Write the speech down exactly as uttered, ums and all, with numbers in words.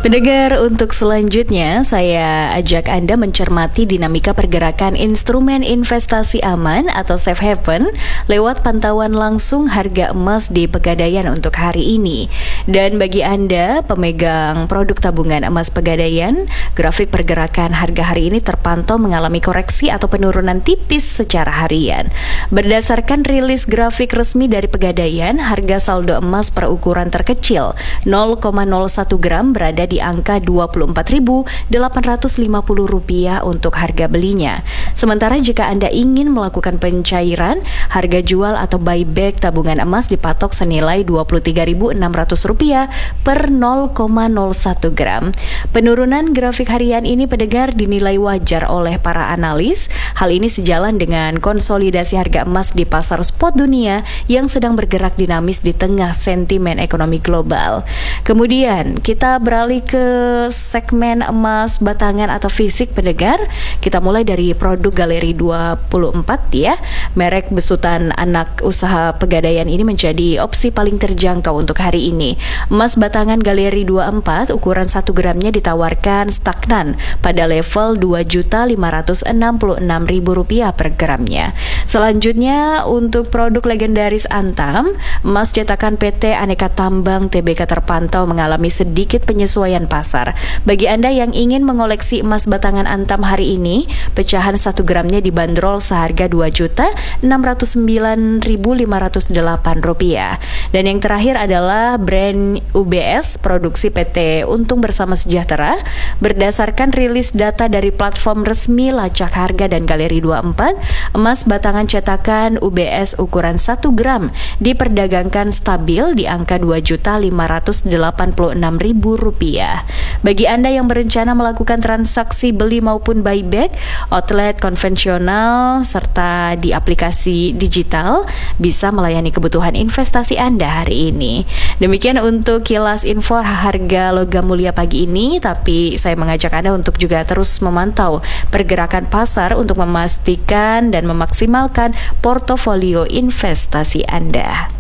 Pendengar, untuk selanjutnya saya ajak Anda mencermati dinamika pergerakan instrumen investasi aman atau safe haven lewat pantauan langsung harga emas di Pegadaian untuk hari ini. Dan bagi Anda pemegang produk tabungan emas Pegadaian, grafik pergerakan harga hari ini terpantau mengalami koreksi atau penurunan tipis secara harian. Berdasarkan rilis grafik resmi dari Pegadaian, harga saldo emas per ukuran terkecil nol koma nol satu gram berada di angka dua puluh empat ribu delapan ratus lima puluh rupiah untuk harga belinya. Sementara jika Anda ingin melakukan pencairan, harga jual atau buyback tabungan emas dipatok senilai dua puluh tiga ribu enam ratus rupiah per nol koma nol satu gram. Penurunan grafik harian ini pendengar dinilai wajar oleh para analis. Hal ini sejalan dengan konsolidasi harga emas di pasar spot dunia yang sedang bergerak dinamis di tengah sentimen ekonomi global. Kemudian kita beralih ke segmen emas batangan atau fisik pendengar. Kita mulai dari produk Galeri dua puluh empat ya. Merek besutan anak usaha Pegadaian ini menjadi opsi paling terjangkau untuk hari ini. Emas batangan Galeri dua puluh empat ukuran satu gramnya ditawarkan stagnan pada level dua juta lima ratus enam puluh enam ribu rupiah per gramnya. Selanjutnya untuk produk legendaris Antam, emas cetakan P T Aneka Tambang T B K terpantau mengalami sedikit penyesuaian pasar. Bagi Anda yang ingin mengoleksi emas batangan Antam hari ini, pecahan satu gramnya dibanderol seharga dua juta enam ratus sembilan ribu lima ratus delapan rupiah. Dan yang terakhir adalah brand U B S produksi P T Untung Bersama Sejahtera. Berdasarkan rilis data dari platform resmi Lacak Harga dan Galeri dua puluh empat, emas batangan cetakan U B S ukuran satu gram diperdagangkan stabil di angka dua juta lima ratus delapan puluh enam ribu rupiah. Bagi Anda yang berencana melakukan transaksi beli maupun buyback, outlet konvensional serta di aplikasi digital bisa melayani kebutuhan investasi Anda hari ini. Demikian untuk kilas info harga logam mulia pagi ini, tapi saya mengajak Anda untuk juga terus memantau pergerakan pasar untuk memastikan dan memaksimalkan portofolio investasi Anda.